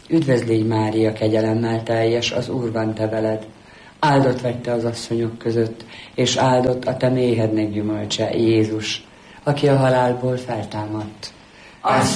Üdvözlégy Mária, kegyelemmel teljes, az Úr van te veled. Áldott vagy te az asszonyok között, és áldott a te méhednek gyümölcse, Jézus, aki a halálból feltámadt. Az